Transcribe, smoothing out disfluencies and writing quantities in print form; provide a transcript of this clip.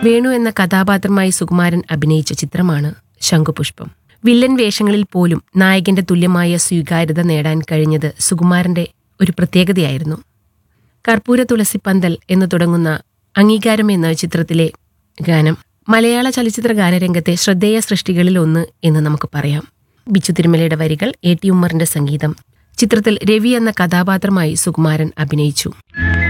വേണു എന്ന കഥാപാത്രമായി സുകുമാരൻ അഭിനയിച്ച ചിത്രമാണ് ശംഖുപുഷ്പം. വില്ലൻ വേഷങ്ങളിൽ പോലും നായകന്റെ തുല്യമായ സ്വീകാര്യത നേടാൻ കഴിഞ്ഞത് സുകുമാരന്റെ ഒരു പ്രത്യേകതയായിരുന്നു. കർപ്പൂര തുളസിപ്പന്തൽ എന്ന് തുടങ്ങുന്ന അംഗീകാരം എന്ന ചിത്രത്തിലെ ഗാനം മലയാള ചലച്ചിത്ര ഗാനരംഗത്തെ ശ്രദ്ധേയ സൃഷ്ടികളിൽ ഒന്ന് എന്ന് നമുക്ക് പറയാം. ബിച്ചു തിരുമലയുടെ വരികൾ, എ ടി ഉമ്മറിന്റെ സംഗീതം. ചിത്രത്തിൽ രവി എന്ന കഥാപാത്രമായി സുകുമാരൻ അഭിനയിച്ചു.